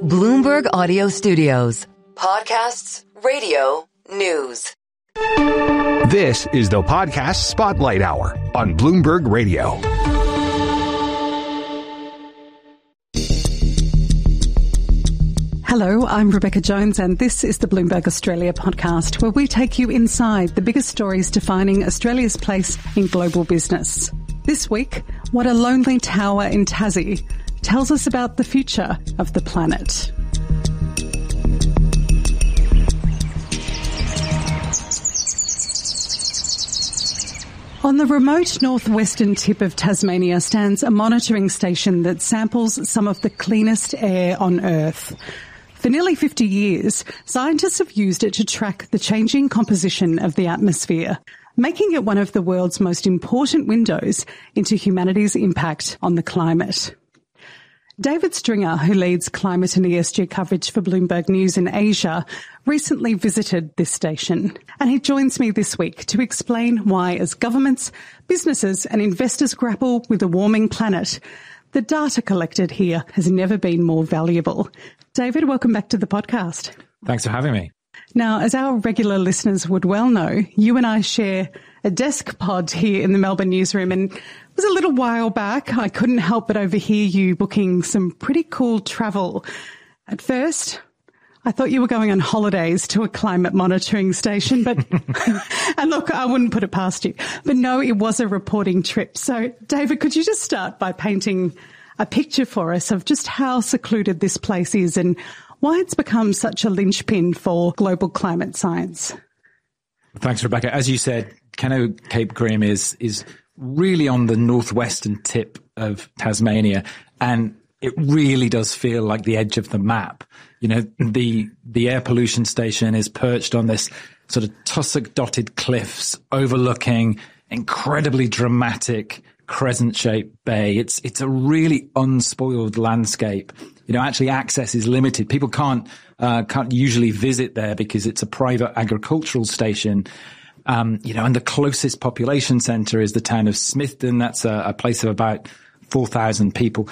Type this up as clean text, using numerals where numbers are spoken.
Bloomberg Audio Studios. Podcasts, radio, news. This is the Podcast Spotlight Hour on Bloomberg Radio. Hello, I'm Rebecca Jones, and this is the Bloomberg Australia podcast, where we take you inside the biggest stories defining Australia's place in global business. This week, what a lonely tower in Tassie tells us about the future of the planet. On the remote northwestern tip of Tasmania stands a monitoring station that samples some of the cleanest air on Earth. For nearly 50 years, scientists have used it to track the changing composition of the atmosphere, making it one of the world's most important windows into humanity's impact on the climate. David Stringer, who leads climate and ESG coverage for Bloomberg News in Asia, recently visited this station, and he joins me this week to explain why, as governments, businesses and investors grapple with a warming planet, the data collected here has never been more valuable. David, welcome back to the podcast. Thanks for having me. Now, as our regular listeners would well know, you and I share a desk pod here in the Melbourne newsroom, and it was a little while back. I couldn't help but overhear you booking some pretty cool travel. At first, I thought you were going on holidays to a climate monitoring station, but, and look, I wouldn't put it past you. But no, it was a reporting trip. So, David, could you just start by painting a picture for us of just how secluded this place is and why it's become such a linchpin for global climate science? Thanks, Rebecca. As you said, Keno Cape Grim is really on the northwestern tip of Tasmania, and it really does feel like the edge of the map. You know, the air pollution station is perched on this sort of tussock-dotted cliffs overlooking incredibly dramatic crescent-shaped bay. It's a really unspoiled landscape. You know, actually access is limited. People can't usually visit there because it's a private agricultural station. You know, and the closest population centre is the town of Smithton. That's a place of about 4,000 people.